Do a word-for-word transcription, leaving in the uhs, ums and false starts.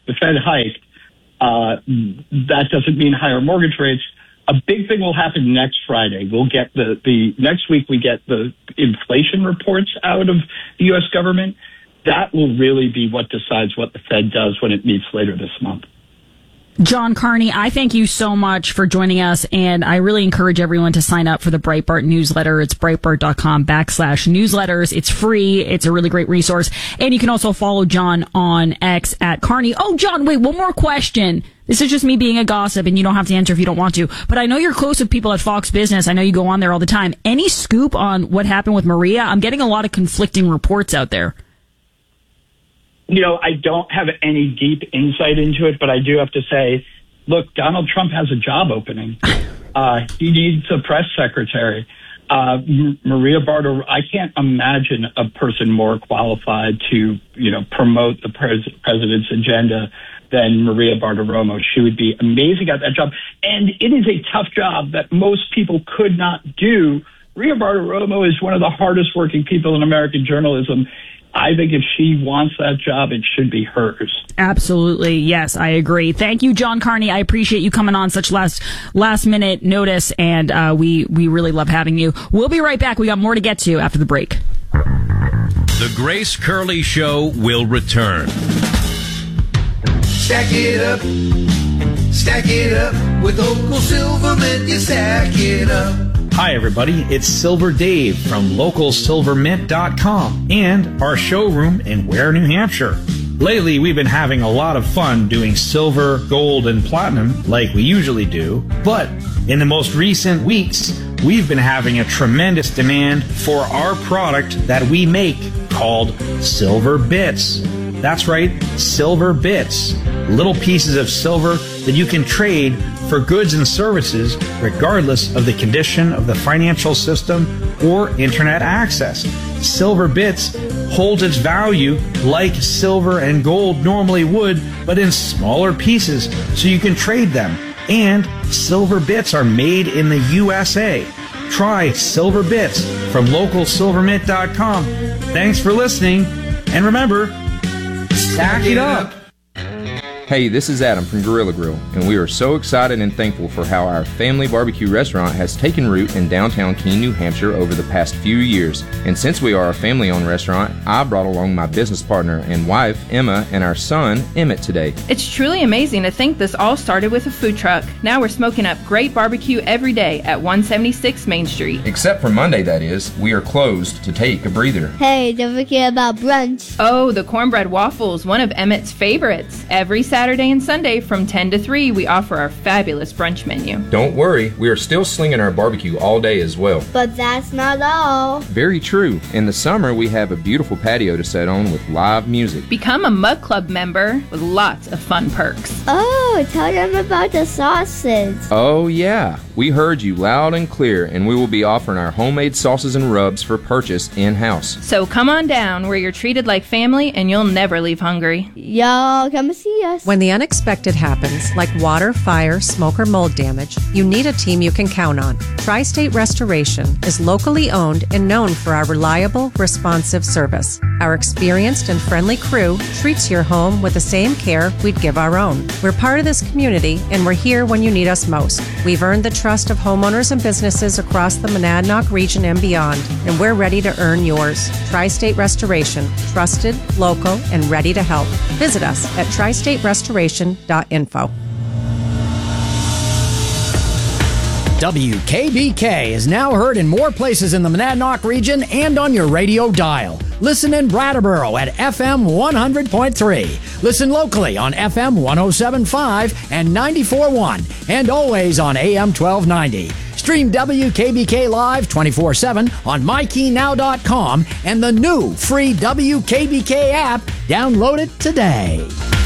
the Fed hiked. Uh, that doesn't mean higher mortgage rates. A big thing will happen next Friday. We'll get the, the next week we get the inflation reports out of the U S government. That will really be what decides what the Fed does when it meets later this month. John Carney, I thank you so much for joining us, and I really encourage everyone to sign up for the Breitbart newsletter. It's breitbart.com backslash newsletters. It's free. It's a really great resource. And you can also follow John on X at Carney. Oh, John, wait, one more question. This is just me being a gossip, and you don't have to answer if you don't want to. But I know you're close with people at Fox Business. I know you go on there all the time. Any scoop on what happened with Maria? I'm getting a lot of conflicting reports out there. You know, I don't have any deep insight into it, but I do have to say, look, Donald Trump has a job opening. Uh, he needs a press secretary. Uh, Maria Bartiromo, I can't imagine a person more qualified to, you know, promote the pres- president's agenda than Maria Bartiromo. She would be amazing at that job. And it is a tough job that most people could not do. Maria Bartiromo is one of the hardest working people in American journalism. I think if she wants that job, it should be hers. Absolutely. Yes, I agree. Thank you, John Carney. I appreciate you coming on such last last minute notice, and uh, we, we really love having you. We'll be right back. We got more to get to after the break. The Grace Curley Show will return. Stack it up, stack it up, with Local Silvermint, you stack it up. Hi, everybody. It's Silver Dave from local silver mint dot com and our showroom in Ware, New Hampshire. Lately, we've been having a lot of fun doing silver, gold, and platinum like we usually do. But in the most recent weeks, we've been having a tremendous demand for our product that we make called Silver Bits. That's right, Silver Bits. Little pieces of silver that you can trade for goods and services regardless of the condition of the financial system or internet access. Silver Bits holds its value like silver and gold normally would, but in smaller pieces so you can trade them. And Silver Bits are made in the U S A. Try Silver Bits from local silver mint dot com. Thanks for listening, and remember, stack it up. Hey, this is Adam from Gorilla Grill, and we are so excited and thankful for how our family barbecue restaurant has taken root in downtown Keene, New Hampshire over the past few years. And since we are a family-owned restaurant, I brought along my business partner and wife, Emma, and our son, Emmett, today. It's truly amazing to think this all started with a food truck. Now we're smoking up great barbecue every day at one seventy-six Main Street. Except for Monday, that is. We are closed to take a breather. Hey, don't forget about brunch. Oh, the cornbread waffles, one of Emmett's favorites. Every Saturday Saturday and Sunday from ten to three, we offer our fabulous brunch menu. Don't worry, we are still slinging our barbecue all day as well. But that's not all. Very true. In the summer, we have a beautiful patio to set on with live music. Become a Mug Club member with lots of fun perks. Oh, tell them about the sausage. Oh, yeah. We heard you loud and clear, and we will be offering our homemade sauces and rubs for purchase in-house. So come on down where you're treated like family and you'll never leave hungry. Y'all come see us. When the unexpected happens, like water, fire, smoke, or mold damage, you need a team you can count on. Tri-State Restoration is locally owned and known for our reliable, responsive service. Our experienced and friendly crew treats your home with the same care we'd give our own. We're part of this community, and we're here when you need us most. We've earned the trust of homeowners and businesses across the Monadnock region and beyond, and we're ready to earn yours. Tri-State Restoration, trusted, local, and ready to help. Visit us at tri state restoration dot info. W K B K is now heard in more places in the Monadnock region and on your radio dial. Listen in Brattleboro at F M one hundred point three. Listen locally on F M one oh seven point five and ninety-four point one, and always on A M twelve ninety. Stream W K B K live twenty-four seven on my key now dot com and the new free W K B K app. Download it today.